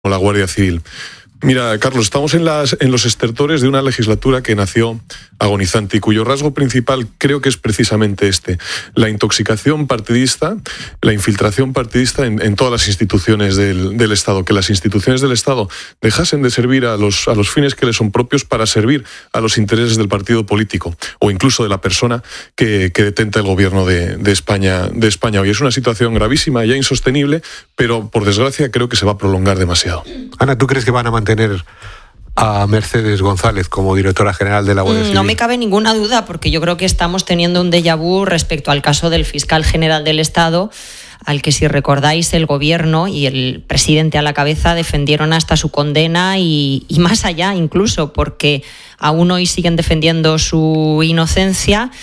la Guardia Civil. Mira, Carlos, estamos en los estertores de una legislatura que nació agonizante y cuyo rasgo principal creo que es precisamente la intoxicación partidista, la infiltración partidista en todas las instituciones del Estado, que las instituciones del Estado dejasen de servir a los fines que les son propios para servir a los intereses del partido político o incluso de la persona que detenta el gobierno de España hoy. Es una situación gravísima, ya insostenible, pero por desgracia creo que se va a prolongar demasiado. Ana, ¿tú crees que van a mantener a Mercedes González como directora general de la Guardia Civil? No me cabe ninguna duda, porque yo creo que estamos teniendo un déjà vu respecto al caso del fiscal general del Estado, al que, si recordáis, el gobierno y el presidente a la cabeza defendieron hasta su condena y más allá incluso, porque aún hoy siguen defendiendo su inocencia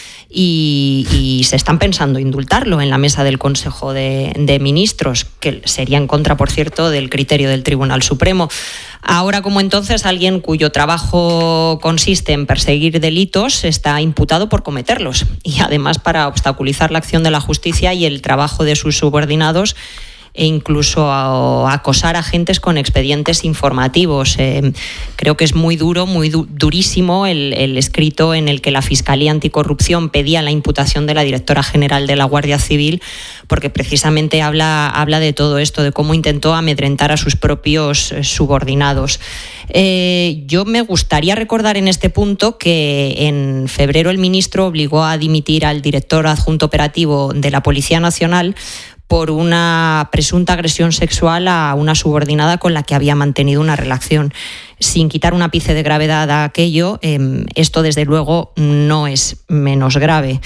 y se están pensando indultarlo en la mesa del Consejo de Ministros, que sería en contra, por cierto, del criterio del Tribunal Supremo. Ahora como entonces, alguien cuyo trabajo consiste en perseguir delitos está imputado por cometerlos, y además para obstaculizar la acción de la justicia y el trabajo de sus subordinados, e incluso a acosar a agentes con expedientes informativos. Creo que es muy duro, durísimo el escrito en el que la Fiscalía Anticorrupción pedía la imputación de la directora general de la Guardia Civil, porque precisamente habla de todo esto, de cómo intentó amedrentar a sus propios subordinados. Yo me gustaría recordar en este punto que en febrero el ministro obligó a dimitir al director adjunto operativo de la Policía Nacional por una presunta agresión sexual a una subordinada con la que había mantenido una relación. Sin quitar un ápice de gravedad a aquello, esto desde luego no es menos grave.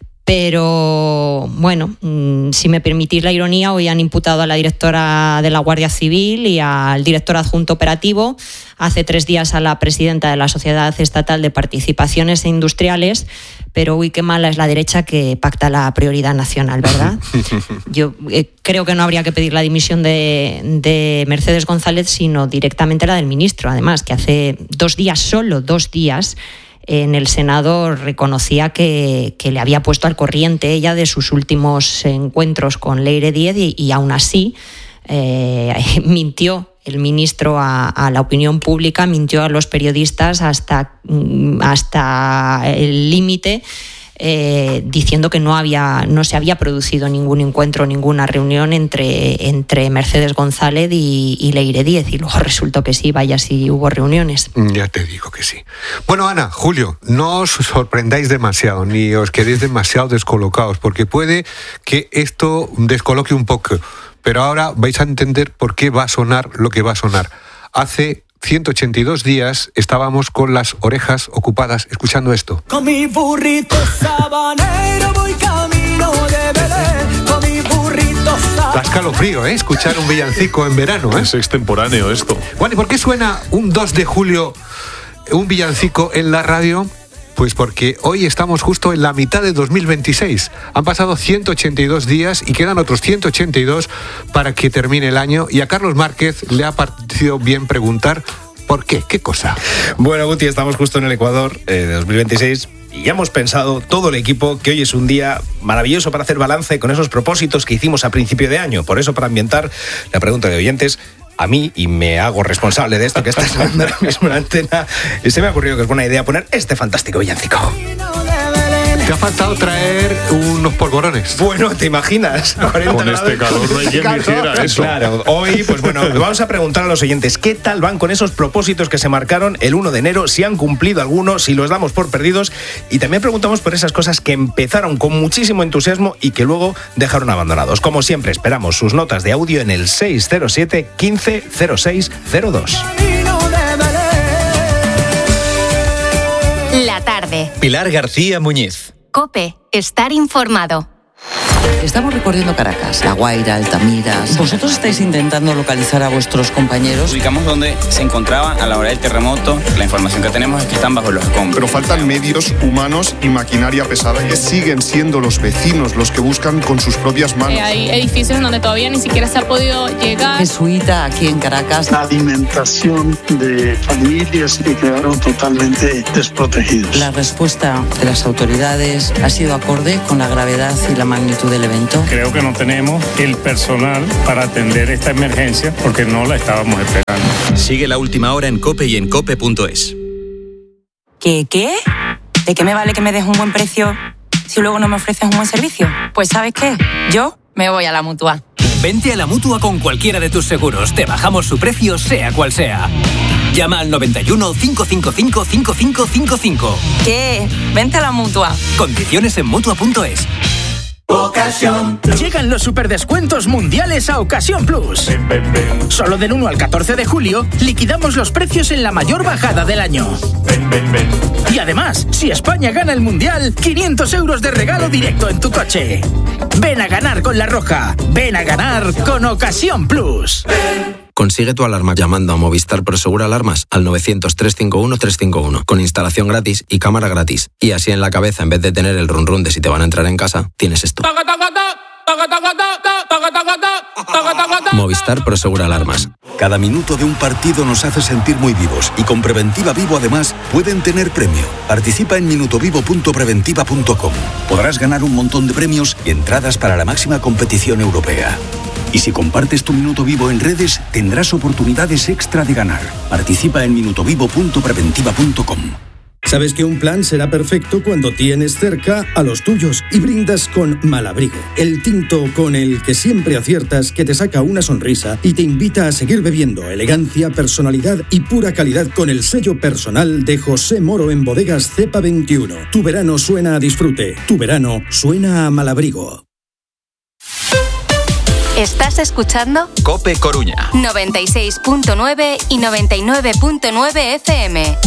Pero, bueno, si me permitís la ironía, hoy han imputado a la directora de la Guardia Civil y al director adjunto operativo, hace 3 días a la presidenta de la Sociedad Estatal de Participaciones Industriales, pero uy, qué mala es la derecha que pacta la prioridad nacional, ¿verdad? Yo creo que no habría que pedir la dimisión de Mercedes González, sino directamente la del ministro, además, que hace 2 días, solo 2 días, en el Senado reconocía que le había puesto al corriente ella de sus últimos encuentros con Leire Díez y aún así mintió el ministro a la opinión pública, mintió a los periodistas hasta el límite, diciendo que no se había producido ningún encuentro, ninguna reunión entre Mercedes González y Leire Díez, y luego resultó que sí, vaya si hubo reuniones. Ya te digo que sí. Bueno, Ana, Julio, no os sorprendáis demasiado, ni os quedéis demasiado descolocados, porque puede que esto descoloque un poco, pero ahora vais a entender por qué va a sonar lo que va a sonar. Hace 182 días estábamos con las orejas ocupadas escuchando esto. Con mi burrito sabanero voy camino de Belén, con mi burrito sabanero. Da escalofrío, escuchar un villancico en verano, Es extemporáneo esto. Bueno, ¿y por qué suena un 2 de julio un villancico en la radio? Pues porque hoy estamos justo en la mitad de 2026. Han pasado 182 días y quedan otros 182 para que termine el año. Y a Carlos Márquez le ha parecido bien preguntar ¿por qué? ¿Qué cosa? Bueno, Guti, estamos justo en el Ecuador de 2026 y ya hemos pensado todo el equipo que hoy es un día maravilloso para hacer balance con esos propósitos que hicimos a principio de año. Por eso, para ambientar la pregunta de oyentes, a mí, y me hago responsable de esto que está sonando ahora mismo en la antena, se me ha ocurrido que es buena idea poner este fantástico villancico. Te ha faltado traer unos polvorones. Bueno, ¿te imaginas? 40 Con este calor no hay quien hiciera eso. Claro, hoy, pues bueno, vamos a preguntar a los oyentes qué tal van con esos propósitos que se marcaron el 1 de enero, si han cumplido algunos, si los damos por perdidos, y también preguntamos por esas cosas que empezaron con muchísimo entusiasmo y que luego dejaron abandonados. Como siempre, esperamos sus notas de audio en el 607 15 06 02. La tarde. Pilar García Muñiz. COPE. Estar informado. Estamos recorriendo Caracas, La Guaira, Altamira. ¿Vosotros estáis intentando localizar a vuestros compañeros? Ubicamos donde se encontraban a la hora del terremoto. La información que tenemos es que están bajo los escombros. Pero faltan medios humanos y maquinaria pesada. Que siguen siendo los vecinos los que buscan con sus propias manos. Hay edificios en donde todavía ni siquiera se ha podido llegar. Jesuita aquí en Caracas. La alimentación de familias que quedaron totalmente desprotegidas. La respuesta de las autoridades ha sido acorde con la gravedad y la magnitud magnitud del evento? Creo que no tenemos el personal para atender esta emergencia porque no la estábamos esperando. Sigue La Última Hora en COPE y en cope.es. ¿Qué? ¿De qué me vale que me des un buen precio si luego no me ofreces un buen servicio? Pues ¿sabes qué? Yo me voy a la Mutua. Vente a la Mutua con cualquiera de tus seguros. Te bajamos su precio, sea cual sea. Llama al 91 555 5555. ¿Qué? Vente a la Mutua. Condiciones en Mutua.es. Ocasión. Llegan los superdescuentos mundiales a Ocasión Plus. Solo del 1 al 14 de julio liquidamos los precios en la mayor bajada del año. Y además, si España gana el mundial, 500 euros de regalo directo en tu coche. Ven a ganar con La Roja. Ven a ganar con Ocasión Plus. Consigue tu alarma llamando a Movistar Prosegur Alarmas al 900-351-351 con instalación gratis y cámara gratis. Y así en la cabeza, en vez de tener el run run de si te van a entrar en casa, tienes esto. Movistar Prosegur Alarmas. Cada minuto de un partido nos hace sentir muy vivos y con Preventiva Vivo además pueden tener premio. Participa en minutovivo.preventiva.com. Podrás ganar un montón de premios y entradas para la máxima competición europea. Y si compartes tu Minuto Vivo en redes, tendrás oportunidades extra de ganar. Participa en minutovivo.preventiva.com. Sabes que un plan será perfecto cuando tienes cerca a los tuyos y brindas con Malabrigo, el tinto con el que siempre aciertas, que te saca una sonrisa y te invita a seguir bebiendo. Elegancia, personalidad y pura calidad con el sello personal de José Moro en Bodegas Cepa 21. Tu verano suena a disfrute, tu verano suena a Malabrigo. ¿Estás escuchando? COPE Coruña 96.9 y 99.9 FM.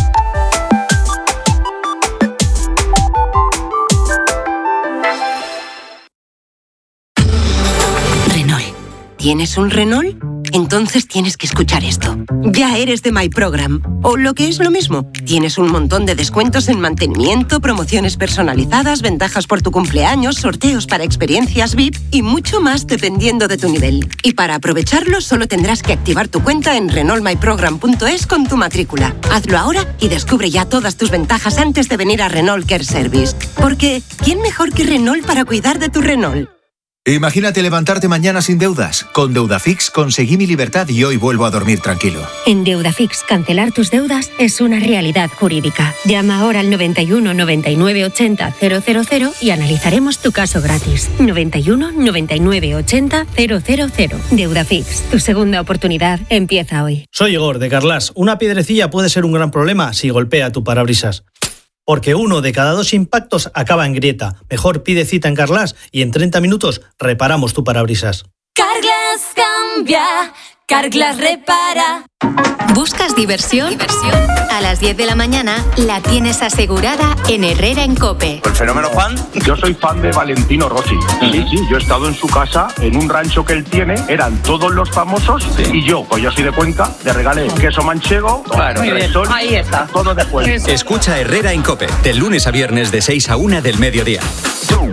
Renault. ¿Tienes un Renault? Entonces tienes que escuchar esto. Ya eres de My Program. O lo que es lo mismo, tienes un montón de descuentos en mantenimiento, promociones personalizadas, ventajas por tu cumpleaños, sorteos para experiencias VIP y mucho más dependiendo de tu nivel. Y para aprovecharlo solo tendrás que activar tu cuenta en renaultmyprogram.es con tu matrícula. Hazlo ahora y descubre ya todas tus ventajas antes de venir a Renault Care Service. Porque ¿quién mejor que Renault para cuidar de tu Renault? Imagínate levantarte mañana sin deudas. Con Deudafix conseguí mi libertad y hoy vuelvo a dormir tranquilo. En Deudafix, cancelar tus deudas es una realidad jurídica. Llama ahora al 91 99 80 000 y analizaremos tu caso gratis. 91 99 80 000. Deudafix, tu segunda oportunidad empieza hoy. Soy Igor, de Carlas. Una piedrecilla puede ser un gran problema si golpea tu parabrisas. Porque 1 de cada 2 impactos acaba en grieta. Mejor pide cita en Carglass y en 30 minutos reparamos tu parabrisas. Carglass cambia, Carglass repara. ¿Buscas diversión? A las 10 de la mañana la tienes asegurada en Herrera en COPE. ¿El fenómeno Juan? Yo soy fan de Valentino Rossi. Sí, yo he estado en su casa, en un rancho que él tiene, eran todos los famosos y yo, pues yo soy de Cuenca, le regalé queso manchego, resol, ahí está, todo de Cuenca. Escucha Herrera en COPE, de lunes a viernes de 6 a 1 del mediodía.